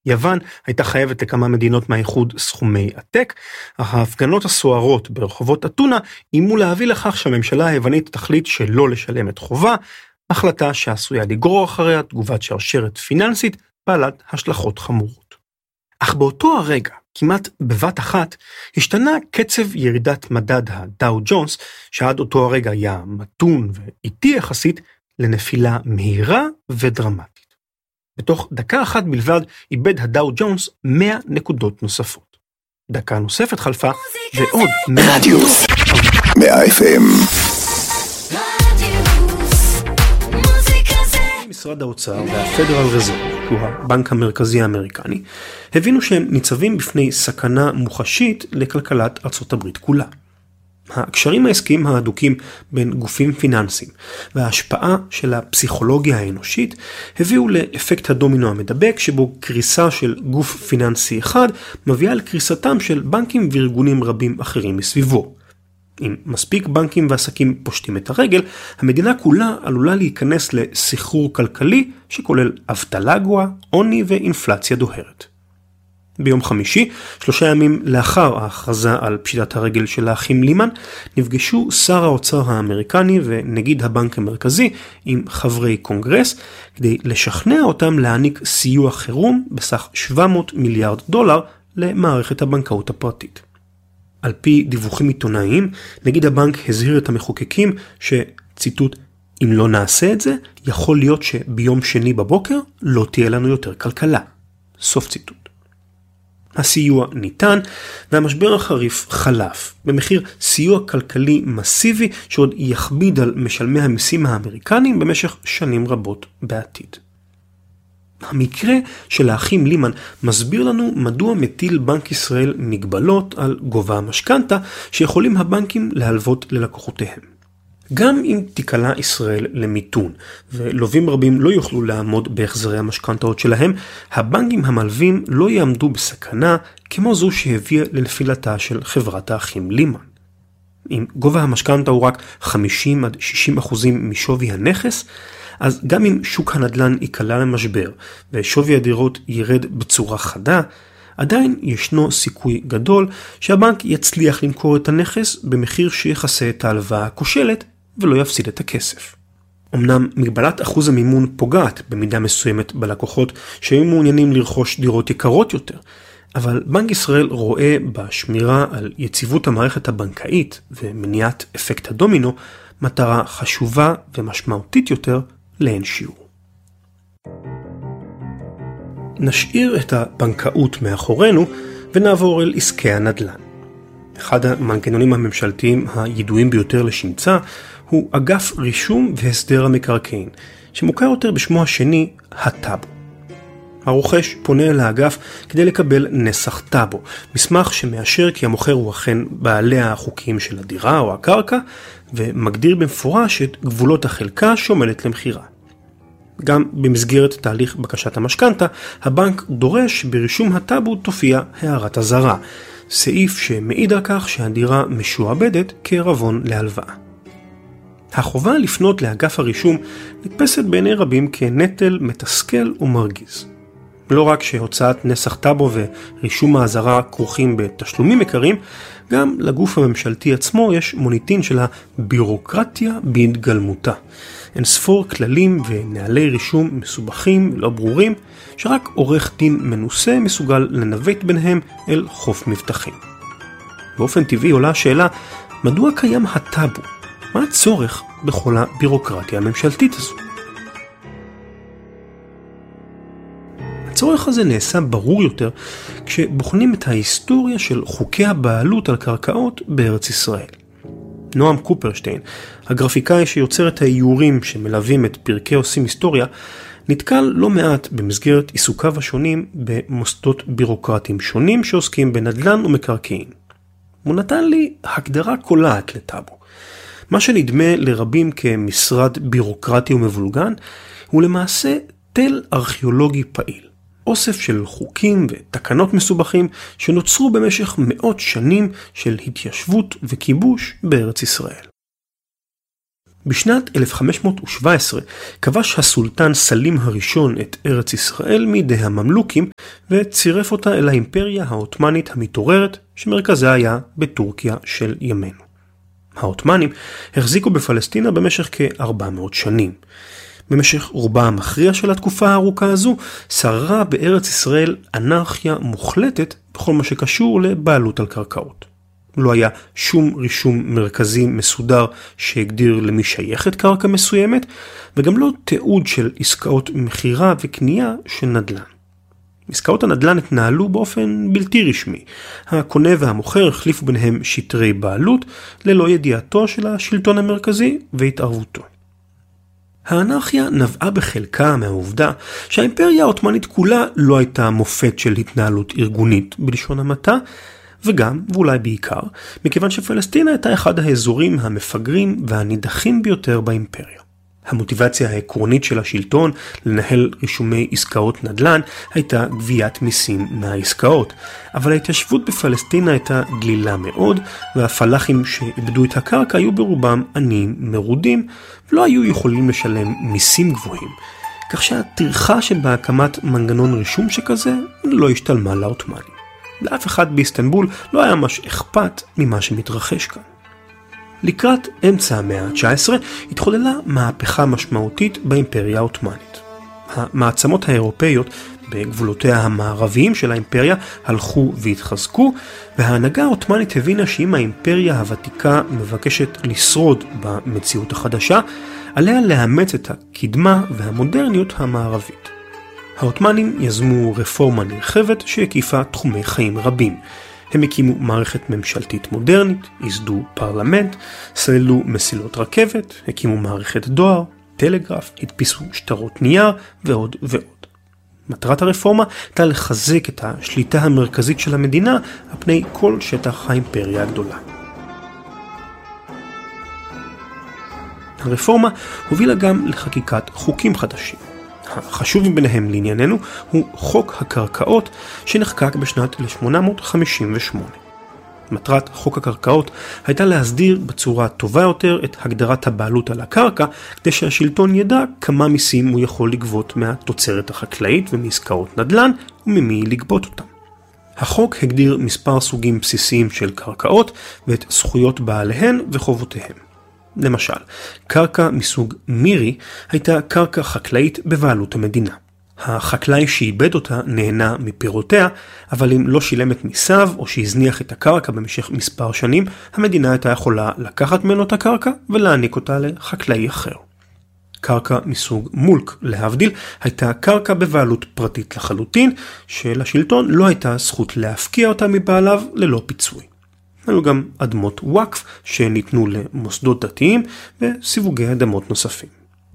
יוון הייתה חייבת לכמה מדינות מהאיחוד סכומי עתק, אך ההפגנות הסוערות ברחובות אתונה אימו להביא לכך שהממשלה היוונית תחליט שלא לשלם את חובה, החלטה שעשויה לגרור אחריה תגובת שרשרת פיננסית בעלת השלכות חמורות. אך באותו הרגע, כמעט בבת אחת, השתנה קצב ירידת מדד הדאו ג'ונס, שעד אותו הרגע היה מתון ואיטי יחסית, לנפילה מהירה ודרמטית. בתוך דקה אחת בלבד איבד הדאו ג'ונס 100 נקודות נוספות. דקה נוספת חלפה ועוד 100 רדיוס 100 FM. משרד האוצר והפדרל רזרב, שהוא הבנק המרכזי האמריקני, הבינו שהם ניצבים בפני סכנה מוחשית לכלכלת ארצות הברית כולה. הקשרים העסקיים ההדוקים בין גופים פיננסיים וההשפעה של הפסיכולוגיה האנושית הביאו לאפקט הדומינו המדבק, שבו קריסה של גוף פיננסי אחד מביאה לקריסתם של בנקים וארגונים רבים אחרים מסביבו. אם מספיק בנקים ועסקים פושטים את הרגל, המדינה כולה עלולה להיכנס לסחרור כלכלי שכולל אבטלה גבוהה, עוני ואינפלציה דוהרת. ביום חמישי, 3 ימים לאחר ההכרזה על פשיטת הרגל של האחים לימן, נפגשו שר האוצר האמריקני ונגיד הבנק המרכזי עם חברי קונגרס, כדי לשכנע אותם להעניק סיוע חירום בסך $700 מיליארד למערכת הבנקאות הפרטית. על פי דיווחים עיתונאיים, נגיד הבנק הזהיר את המחוקקים שציטוט, אם לא נעשה את זה, יכול להיות שביום שני בבוקר לא תהיה לנו יותר כלכלה. סוף ציטוט. הסיוע ניתן, והמשבר החריף חלף, במחיר סיוע כלכלי מסיבי שעוד יכביד על משלמי המיסים האמריקנים במשך שנים רבות בעתיד. המקרה של האחים לימן מסביר לנו מדוע מטיל בנק ישראל מגבלות על גובה המשכנתה שיכולים הבנקים להלוות ללקוחותיהם. גם אם תיקלה ישראל למיתון ולווים רבים לא יוכלו לעמוד בהחזרי המשכנתאות שלהם, הבנקים המלווים לא יעמדו בסכנה כמו זו שהביאה לנפילתה של חברת האחים לימן. אם גובה המשכנתה הוא רק 50-60% משווי הנכס, אז גם אם שוק הנדל"ן ייקלע למשבר ושווי הדירות ירד בצורה חדה, עדיין ישנו סיכוי גדול שהבנק יצליח למכור את הנכס במחיר שיחסה את ההלוואה הכושלת ולא יפסיד את הכסף. אמנם מגבלת אחוז המימון פוגעת במידה מסוימת בלקוחות שהיו מעוניינים לרכוש דירות יקרות יותר, אבל בנק ישראל רואה בשמירה על יציבות המערכת הבנקאית ומניעת אפקט הדומינו מטרה חשובה ומשמעותית יותר לאין שיעור. נשאיר את הבנקאות מאחורינו ונעבור אל עסקי הנדל"ן. אחד המנגנונים הממשלתיים הידועים ביותר לשמצה הוא אגף רישום והסדר המקרקעין, שמוכר יותר בשמו השני הטאבו. הרוכש פונה אל האגף כדי לקבל נסח טאבו, מסמך שמאשר כי המוכר הוא אכן בעליה החוקיים של הדירה או הקרקע, ומגדיר במפורש את גבולות החלקה שעומדת למחירה. גם במסגרת תהליך בקשת המשכנתה, הבנק דורש ברישום הטאבו תופיע הערת אזהרה, סעיף שמעיד על כך שהדירה משועבדת כערבון להלוואה. החובה לפנות לאגף הרישום נתפסת בעיני רבים כנטל מתסכל ומרגיז. לא רק שהוצאת נסח טאבו ורישום האזהרה כרוכים בתשלומים יקרים, גם לגוף הממשלתי עצמו יש מוניטין של הבירוקרטיה בהתגלמותה. אין ספור כללים ונהלי רישום מסובכים ולא ברורים, שרק עורך דין מנוסה מסוגל לנווט ביניהם אל חוף מבטחים. באופן טבעי עולה השאלה, מדוע קיים הטאבו? מה הצורך בכל הבירוקרטיה הממשלתית הזו? הצורך הזה נעשה ברור יותר כשבוחנים את ההיסטוריה של חוקי הבעלות על קרקעות בארץ ישראל. נועם קופרשטיין, הגרפיקאי שיוצר את האיורים שמלווים את פרקי עושים היסטוריה, נתקל לא מעט במסגרת עיסוקיו השונים במוסדות בירוקרטיים שונים שעוסקים בנדל"ן ומקרקעין. הוא נתן לי הגדרה קולעת לטאבו. מה שנדמה לרבים כמשרד בירוקרטי ומבולגן, הוא למעשה תל ארכיאולוגי פעיל. אוסף של חוקים ותקנות מסובכים שנוצרו במשך מאות שנים של התיישבות וכיבוש בארץ ישראל. בשנת 1517 כבש הסולטן סלים הראשון את ארץ ישראל מידי הממלוכים וצירף אותה אל האימפריה העות'מאנית המתעוררת שמרכזה היה בטורקיה של ימינו. העות'מאנים החזיקו בפלסטינה במשך כ-400 שנים. במשך רובה המכריע של התקופה הארוכה הזו שררה בארץ ישראל אנרכיה מוחלטת בכל מה שקשור לבעלות על קרקעות. לא היה שום רישום מרכזי מסודר שהגדיר למי שייכת קרקע מסוימת, וגם לא תיעוד של עסקאות מחירה וקנייה של נדל"ן. עסקאות הנדל"ן התנהלו באופן בלתי רשמי. הקונה והמוכר החליפו ביניהם שטרי בעלות ללא ידיעתו של השלטון המרכזי והתערבותו. האנרכיה נבעה בחלקה מהעובדה שהאימפריה העות'מאנית כולה לא הייתה מופת של התנהלות ארגונית בלשון המעטה, וגם, ואולי בעיקר, מכיוון שפלסטינה הייתה אחד האזורים המפגרים והנידחים ביותר באימפריה. המוטיבציה העקרונית של השלטון לנהל רישומי עסקאות נדל"ן הייתה גביית מיסים מהעסקאות, אבל ההתיישבות בפלסטינה הייתה דלילה מאוד, והפלחים שאיבדו את הקרקע היו ברובם עניים מרודים, ולא היו יכולים לשלם מיסים גבוהים, כך שהטרחה שבהקמת מנגנון רישום שכזה לא השתלמה לעות'מאנים. לאף אחד באיסטנבול לא היה ממש אכפת ממה שמתרחש כאן. לקראת אמצע המאה ה-19 התחוללה מהפכה משמעותית באימפריה העות'מאנית. המעצמות האירופאיות בגבולותיה המערביים של האימפריה הלכו והתחזקו, וההנהגה העות'מאנית הבינה שאם האימפריה הוותיקה מבקשת לשרוד במציאות החדשה, עליה לאמץ את הקדמה והמודרניות המערבית. העות'מאנים יזמו רפורמה נרחבת שהקיפה תחומי חיים רבים. הם הקימו מערכת ממשלתית מודרנית, ייסדו פרלמנט, סללו מסילות רכבת, הקימו מערכת דואר, טלגרף, הדפיסו שטרות נייר ועוד ועוד. מטרת הרפורמה הייתה לחזק את השליטה המרכזית של המדינה על פני כל שטח האימפריה הגדולה. הרפורמה הובילה גם לחקיקת חוקים חדשים. החשוב מביניהם לענייננו הוא חוק הקרקעות שנחקק בשנת 1858. מטרת חוק הקרקעות הייתה להסדיר בצורה טובה יותר את הגדרת הבעלות על הקרקע, כדי שהשלטון ידע כמה מיסים הוא יכול לגבות מהתוצרת החקלאית ומעסקאות נדל"ן וממי לגבות אותם. החוק הגדיר מספר סוגים בסיסיים של קרקעות ואת זכויות בעליהן וחובותיהם. למשל, קרקע מסוג מירי הייתה קרקע חקלאית בבעלות המדינה. החקלאי שאיבד אותה נהנה מפירותיה, אבל אם לא שילם את מיסיו או שהזניח את הקרקע במשך מספר שנים, המדינה הייתה יכולה לקחת ממנו את הקרקע ולהעניק אותה לחקלאי אחר. קרקע מסוג מולק, להבדיל, הייתה קרקע בבעלות פרטית לחלוטין, שלשלטון לא הייתה זכות להפקיע אותה מבעליו ללא פיצוי. היו גם אדמות וואקף שניתנו למוסדות דתיים וסיווגי אדמות נוספים.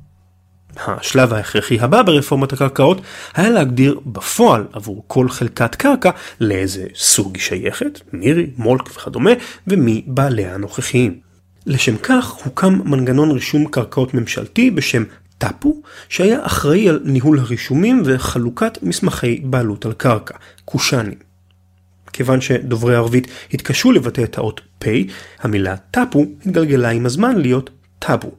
השלב ההכרחי הבא ברפורמת הקרקעות היה להגדיר בפועל עבור כל חלקת קרקע לאיזה סוג היא שייכת, מירי, מולק וכדומה, ומי בעליה הנוכחיים. לשם כך הוקם מנגנון רישום קרקעות ממשלתי בשם טאפו, שהיה אחראי על ניהול הרישומים וחלוקת מסמכי בעלות על קרקע, קושנים. כיוון שדוברי ערבית התקשו לבטא את האות פי, המילה טאפו התגלגלה עם הזמן להיות טאבו.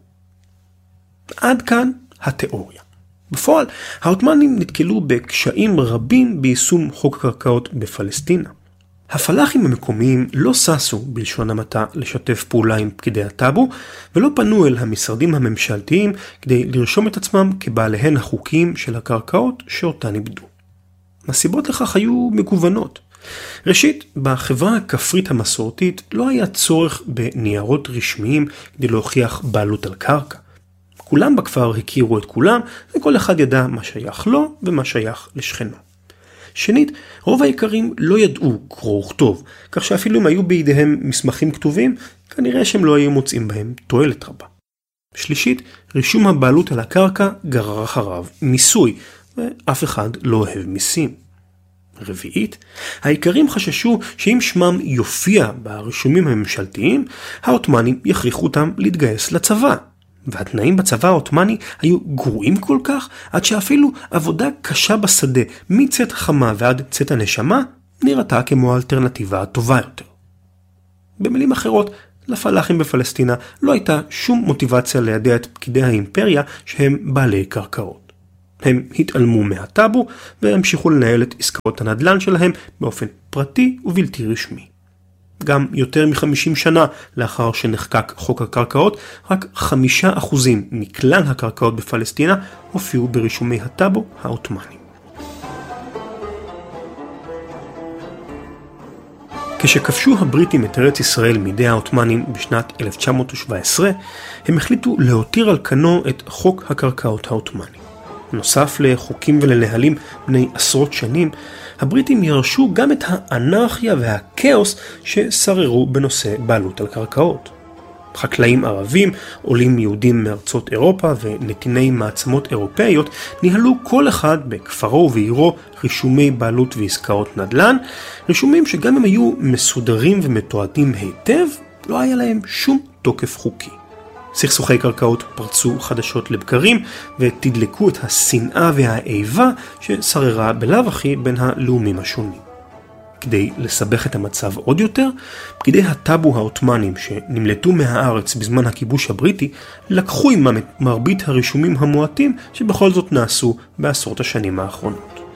עד כאן התיאוריה. בפועל, העות'מאנים נתקלו בקשיים רבים ביישום חוק הקרקעות בפלסטינה. הפלחים המקומיים לא ססו בלשון המעטה לשתף פעולה עם פקידי הטאבו, ולא פנו אל המשרדים הממשלתיים כדי לרשום את עצמם כבעליהן החוקיים של הקרקעות שאותן איבדו. הסיבות לכך היו מגוונות. ראשית, בחברה הכפרית המסורתית לא היה צורך בניירות רשמיים כדי להוכיח בעלות על קרקע. כולם בכפר הכירו את כולם, וכל אחד ידע מה שייך לו ומה שייך לשכנו. שנית, רוב העיקרים לא ידעו קרוא וכתוב, כך שאפילו אם היו בידיהם מסמכים כתובים, כנראה שהם לא היו מוצאים בהם תועלת רבה. שלישית, רישום הבעלות על הקרקע גרר אחריו מיסוי, ואף אחד לא אוהב מיסים. רביעית, העיקרים חששו שאם שמם יופיע ברישומים הממשלתיים, העות'מאנים יכריחו אותם להתגייס לצבא. והתנאים בצבא העות'מאני היו גרועים כל כך, עד שאפילו עבודה קשה בשדה מצאת החמה ועד צאת הנשמה, נראתה כמו האלטרנטיבה הטובה יותר. במילים אחרות, לפלאחים בפלסטינה לא הייתה שום מוטיבציה לידע את פקידי האימפריה שהם בעלי קרקעות. הם התעלמו מהטאבו והמשיכו לנהל את עסקאות הנדל"ן שלהם באופן פרטי ובלתי רשמי. גם יותר מ-50 שנה לאחר שנחקק חוק הקרקעות, רק 5% מכלל הקרקעות בפלסטינה הופיעו ברישומי הטאבו העות'מאנים. כשכבשו הבריטים את ארץ ישראל מידי העות'מאנים בשנת 1917, הם החליטו להותיר על כנו את חוק הקרקעות העות'מאני. נוסף לחוקים ולנהלים בני עשרות שנים, הבריטים ירשו גם את האנרכיה והכאוס ששררו בנושא בעלות על קרקעות. חקלאים ערבים, עולים יהודים מארצות אירופה ונתיני מעצמות אירופאיות ניהלו כל אחד בכפרו ובעירו רישומי בעלות ועסקאות נדל"ן, רישומים שגם הם היו מסודרים ומתועדים היטב, לא היה להם שום תוקף חוקי. סכסוכי קרקעות פרצו חדשות לבקרים ותדלקו את השנאה והאיבה ששררה בלאו הכי בין הלאומים השונים. כדי לסבך את המצב עוד יותר, פקידי הטאבו העות'מאנים שנמלטו מהארץ בזמן הכיבוש הבריטי לקחו עמם את מרבית הרישומים המועטים שבכל זאת נעשו בעשרות השנים האחרונות.